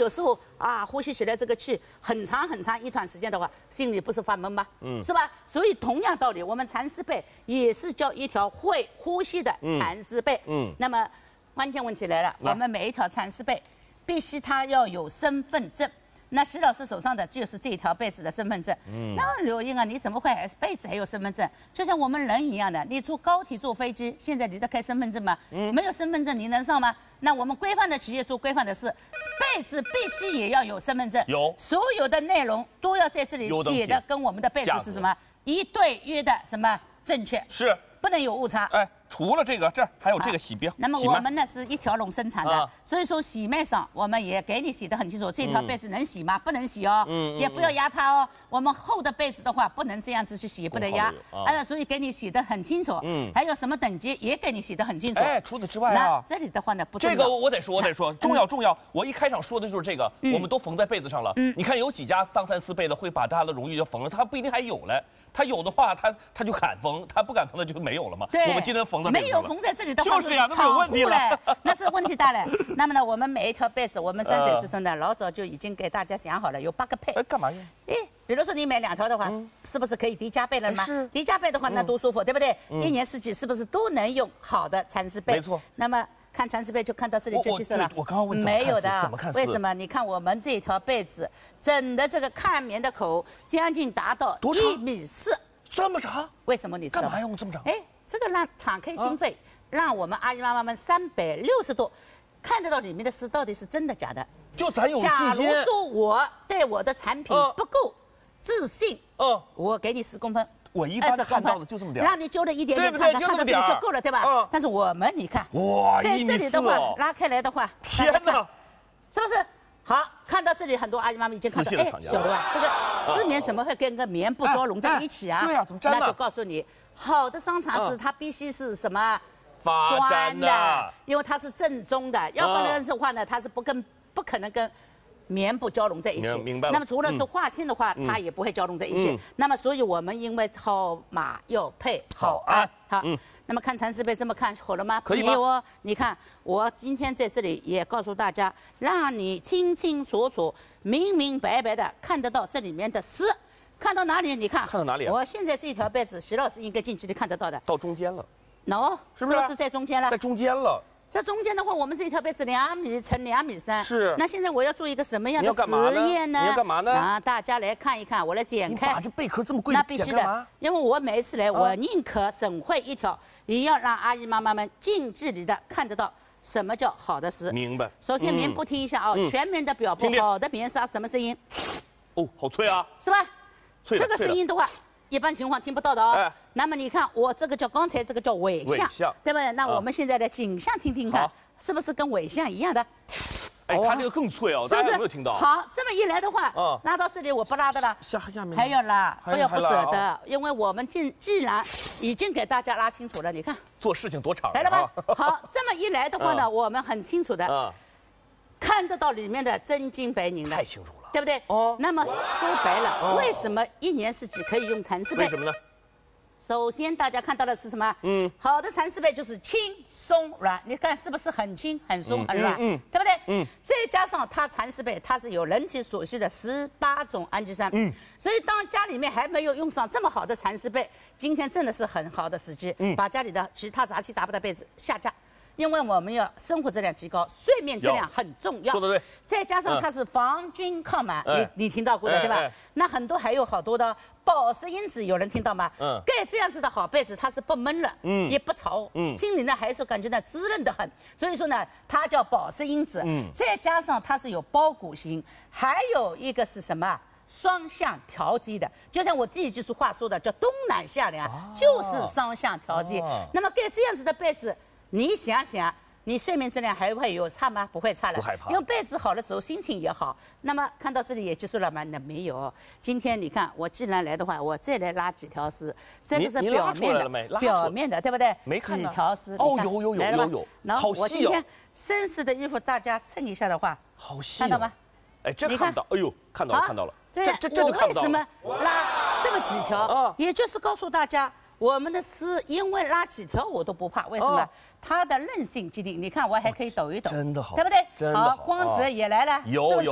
有时候啊，呼吸起来这个气很长很长一段时间的话，心里不是发闷吗？是吧？所以同样道理，我们蚕丝被也是叫一条会呼吸的蚕丝被。那么关键问题来了，我们每一条蚕丝被必须它要有身份证。那徐老师手上的就是这条被子的身份证。那刘英啊，你怎么会被子还有身份证？就像我们人一样的，你坐高铁、坐飞机，现在离得开身份证吗？没有身份证你能上吗？那我们规范的企业做规范的事，被子必须也要有身份证， 有所有的内容都要在这里写的，跟我们的被子是什么一对一的什么正确， 是不能有误差。 哎，除了这个，这还有这个洗标。 那么我们呢是一条龙生产的，所以说洗面上我们也给你写得很清楚，这条被子能洗吗？不能洗哦，也不要压它哦。我们厚的被子的话，不能这样子去洗，不能压。所以给你写得很清楚。还有什么等级也给你写得很清楚。 哎，除此之外啊， 这里的话呢不重要。 这个我得说，重要。我一开场说的就是这个，我们都缝在被子上了。你看有几家桑蚕丝被的会把它的荣誉就缝了，它不一定还有嘞。他有的话，他就敢缝；他不敢缝的就没有了嘛。 对， 我们今天缝的没有缝在这里的话， 就是呀，那有问题了， 那是问题大了。那么呢，我们每一条被子，我们山水师生呢，老早就已经给大家想好了，有8个配。 哎，干嘛用？ 哎，比如说你买2条的话，是不是可以叠加被了吗？ 是。 叠加被的话，那多舒服，对不对？一年四季是不是都能用好的蚕丝被？ 没错。 那么看蚕丝被就看到这里就结束了。 我刚刚问没有的， 怎么看？ 为什么？你看我们这一条被子，整的这个看棉的口将近达到1.4米。 这么长？ 为什么你知道？ 干嘛用这么长？ 哎，这个让敞开心扉，让我们阿姨妈妈们360度看得到里面的丝到底是真的假的。 就咱有假如说我对我的产品不够自信，我给你10公分。 我一般看到的就这么点， 让你揪了一点点，看到这里就够了，对吧？但是我们你看， 哇， 在这里的话拉开来的话， 天哪， 是不是？好，看到这里很多阿姨妈妈已经看到，哎，小刘啊，这个丝棉怎么会跟个棉布交融在一起啊？ 对呀，怎么粘呢？ 那就告诉你，好的桑蚕丝它必须是什么发粘的， 因为它是正宗的，要不然的话呢，它是不可能跟棉布交融在一起。 明白了。 那么除了是化纤的话，它也不会交融在一起。那么所以我们因为好码要配好安，好。那么看蚕丝被这么看好了吗？ 可以吗？ 没有哦。你看，我今天在这里也告诉大家，让你清清楚楚、明明白白的看得到这里面的丝。看到哪里？你看。 看到哪里？ 我现在这条被子，徐老师应该近距离看得到的。 到中间了。 no， 是不是在中间了？ 在中间了。 在中间的话，我们这条被子2米乘2.3米。 是。 那现在我要做一个什么样的实验呢？ 你要干嘛呢？ 啊，大家来看一看，我来剪开。 你把这贝壳这么贵， 那必须的，因为我每一次来，我宁可省会一条，也要让阿姨妈妈们近距离的看得到什么叫好的丝。 明白。 首先棉布听一下啊，全棉的表布，好的棉纱什么声音？ 哦，好脆啊！ 是吧？ 脆。 这个声音的话，一般情况听不到的哦。那么你看，我这个叫刚才这个叫尾相，对不对？那我们现在的颈项听听看，是不是跟尾相一样的？ 哎，它这个更脆哦，大家有没有听到？ 好，这么一来的话，拉到这里我不拉的了， 下面还要拉，不要不舍得，因为我们既然已经给大家拉清楚了，你看做事情多敞来了吧？好，这么一来的话呢，我们很清楚的看得到里面的真金白银了， 太清楚了， 对不对？那么说白了，为什么1年4季可以用蚕丝被？ 为什么呢？ 首先，大家看到的是什么？好的蚕丝被就是轻松软，你看是不是很轻、很松、很软？对不对？再加上它蚕丝被，它是有人体所需的18种氨基酸。所以当家里面还没有用上这么好的蚕丝被，今天真的是很好的时机，把家里的其他杂七杂八的被子下架。因为我们要生活质量提高，睡眠质量很重要。 说得对。 再加上它是防菌抗螨，你听到过的对吧？那很多还有好多的保湿因子，有人听到吗？盖这样子的好被子，它是不闷了，也不潮，心里呢还是感觉呢滋润的很。所以说呢，它叫保湿因子。再加上它是有包谷型，还有一个是什么？双向调节的，就像我这一句话说的，叫冬暖夏凉，就是双向调节。那么盖这样子的被子。你想想，你睡眠质量还会有差吗？不会差了， 不害怕。 因为被子好了之后，心情也好。那么看到这里也结束了吗？那没有。今天你看，我既然来的话，我再来拉几条丝。这个是表面的，表面的，对不对？ 没看几条丝。 哦，有。 然后我今天绅士的衣服，大家称一下的话， 好细。 看到吗？ 哎，这看不到。哎呦，看到了。这就看不到。 为什么拉这么几条？也就是告诉大家。我们的丝，因为拉几条我都不怕，为什么？它的韧性极低。你看，我还可以抖一抖， 真的好， 对不对？ 真的好， 光泽也来了， 有。